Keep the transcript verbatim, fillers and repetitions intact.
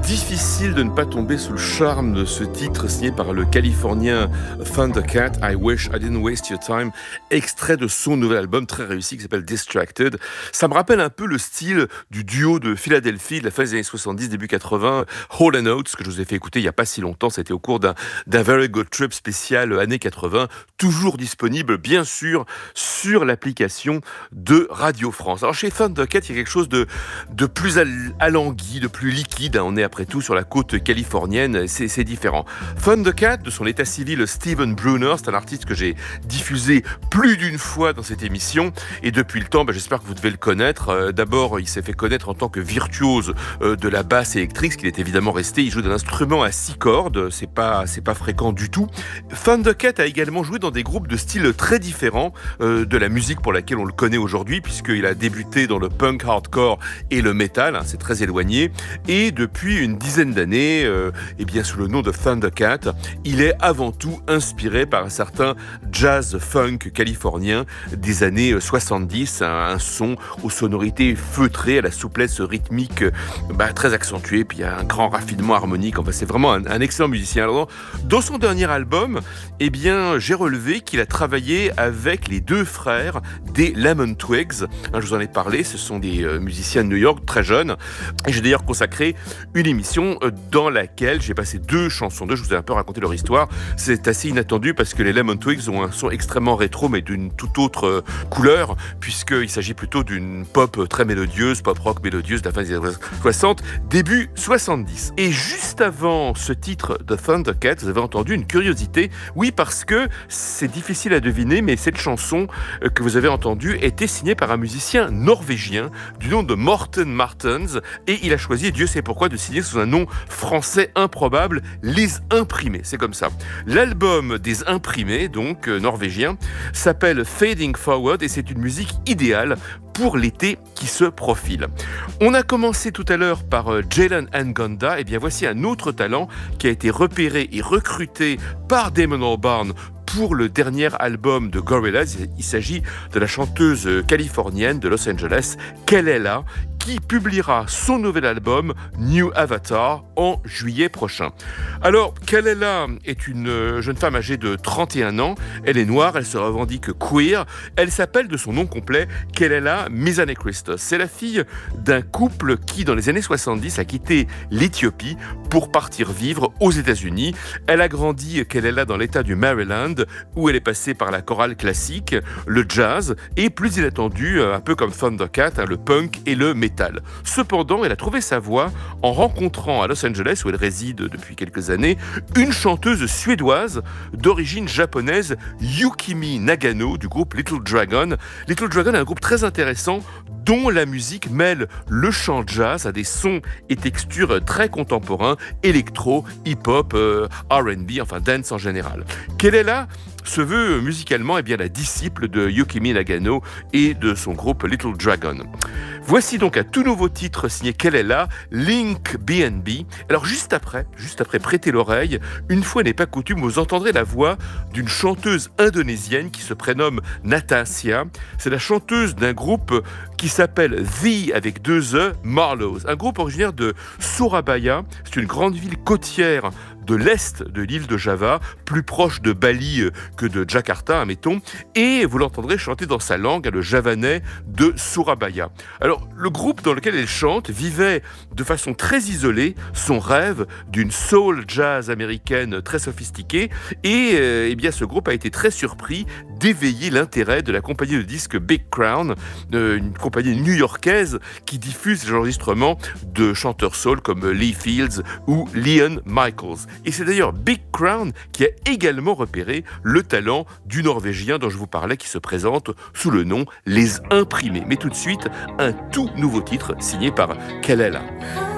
Difficile de ne pas tomber sous le charme de ce titre signé par le Californien Thundercat, I Wish I Didn't Waste Your Time, extrait de son nouvel album très réussi qui s'appelle Distracted. Ça me rappelle un peu le style du duo de Philadelphie de la fin des années soixante-dix, début quatre-vingts, Hall and Oates, que je vous ai fait écouter il n'y a pas si longtemps. C'était au cours d'un, d'un Very Good Trip spécial années quatre-vingts, toujours disponible bien sûr sur l'application de Radio France. Alors chez Thundercat, il y a quelque chose de, de plus alangui, de plus liquide. On est après tout sur la côte californienne, c'est, c'est différent. Thundercat, de son état civil Steven Brunner, c'est un artiste que j'ai diffusé plus d'une fois dans cette émission, et depuis le temps, bah, j'espère que vous devez le connaître. Euh, d'abord, il s'est fait connaître en tant que virtuose euh, de la basse électrique, ce qu'il est évidemment resté. Il joue d'un instrument à six cordes, c'est pas, c'est pas fréquent du tout. Thundercat a également joué dans des groupes de styles très différents euh, de la musique pour laquelle on le connaît aujourd'hui, puisqu'il a débuté dans le punk hardcore et le metal, hein, c'est très éloigné, et depuis une dizaine d'années, euh, et bien sous le nom de Thundercat, il est avant tout inspiré par un certain jazz funk californien des années soixante-dix, un, un son aux sonorités feutrées, à la souplesse rythmique bah, très accentuée, puis un grand raffinement harmonique. Enfin, c'est vraiment un, un excellent musicien. Alors, dans son dernier album, eh bien, j'ai relevé qu'il a travaillé avec les deux frères des Lemon Twigs. Hein, je vous en ai parlé, ce sont des euh, musiciens de New York très jeunes, et j'ai d'ailleurs consacré une émission dans laquelle j'ai passé deux chansons d'eux. Je vous ai un peu raconté leur histoire. C'est assez inattendu parce que les Lemon Twigs ont un son extrêmement rétro, mais d'une toute autre couleur, puisqu'il s'agit plutôt d'une pop très mélodieuse, pop rock mélodieuse de la fin des années soixante, début soixante-dix. Et juste avant ce titre de Thundercat, vous avez entendu une curiosité. Oui, parce que c'est difficile à deviner, mais cette chanson que vous avez entendue était signée par un musicien norvégien du nom de Morten Martens, et il a choisi, Dieu sait pourquoi, de signer sous un nom français improbable, Les Imprimés. C'est comme ça. L'album des Imprimés, donc euh, norvégien, s'appelle Fading Forward, et c'est une musique idéale pour l'été qui se profile. On a commencé tout à l'heure par euh, Jalen Ngonda, et bien voici un autre talent qui a été repéré et recruté par Damon Albarn pour le dernier album de Gorillaz. Il s'agit de la chanteuse californienne de Los Angeles, Kelela, qui publiera son nouvel album New Avatar en juillet prochain. Alors, Kelela est une jeune femme âgée de trente et un ans. Elle est noire, elle se revendique queer. Elle s'appelle de son nom complet Kelela Mizane-Christos. C'est la fille d'un couple qui, dans les années soixante-dix, a quitté l'Éthiopie pour partir vivre aux États-Unis. Elle a grandi, Kelela, dans l'État du Maryland, où elle est passée par la chorale classique, le jazz, et plus inattendu, un peu comme Thundercat, hein, le punk et le metal. Cependant, elle a trouvé sa voie en rencontrant à Los Angeles, où elle réside depuis quelques années, une chanteuse suédoise d'origine japonaise, Yukimi Nagano, du groupe Little Dragon. Little Dragon est un groupe très intéressant dont la musique mêle le chant jazz à des sons et textures très contemporains, électro, hip-hop, euh, R and B, enfin dance en général. Kelela se veut musicalement eh bien, la disciple de Yukimi Nagano et de son groupe Little Dragon. Voici donc un tout nouveau titre signé Kelela, Link B and B. Alors juste après, juste après, prêtez l'oreille, une fois n'est pas coutume, vous entendrez la voix d'une chanteuse indonésienne qui se prénomme Natasha. C'est la chanteuse d'un groupe qui s'appelle The, avec deux E, Marlows. Un groupe originaire de Surabaya, c'est une grande ville côtière de l'est de l'île de Java, plus proche de Bali que de Jakarta, admettons, et vous l'entendrez chanter dans sa langue, le javanais de Surabaya. Alors, le groupe dans lequel elle chante vivait de façon très isolée son rêve d'une soul jazz américaine très sophistiquée, et euh, eh bien, ce groupe a été très surpris d'éveiller l'intérêt de la compagnie de disques Big Crown, euh, une compagnie new-yorkaise qui diffuse les enregistrements de chanteurs soul comme Lee Fields ou Leon Michaels. Et c'est d'ailleurs Big Crown qui a également repéré le talent du Norvégien dont je vous parlais, qui se présente sous le nom Les Imprimés. Mais tout de suite, un tout nouveau titre signé par Kelela.